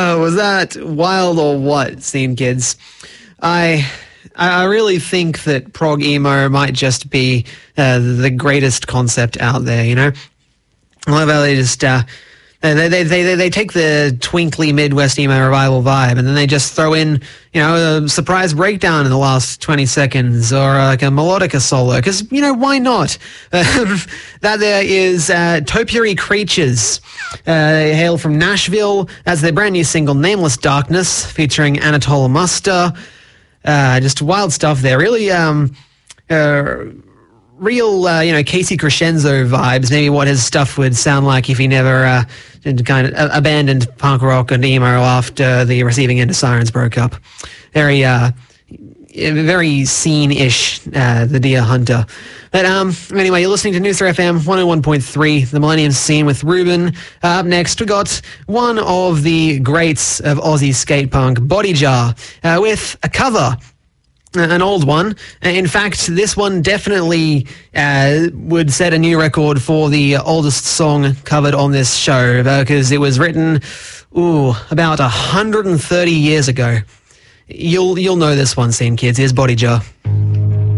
Was that wild or what, Scene Kids? I really think that prog emo might just be the greatest concept out there, you know? I love how they just... They take the twinkly Midwest emo revival vibe and then they just throw in, you know, a surprise breakdown in the last 20 seconds or like a melodica solo because, you know, why not? That there is Topiary Creatures. They hail from Nashville as their brand new single Nameless Darkness featuring Anatole Muster. Just wild stuff there. Really real, you know, Casey Crescenzo vibes, maybe what his stuff would sound like if he never kind of abandoned punk rock and emo after the Receiving End of Sirens broke up. Very scene-ish, the Deer Hunter. But anyway, you're listening to Noosa FM 101.3, the Millennium Scene with Ruben. Up next, we got one of the greats of Aussie skate punk, Body Jar, with a cover. An old one. In fact, this one definitely would set a new record for the oldest song covered on this show because it was written, about 130 years ago. You'll know this one, Scene Kids. Here's Body Jar.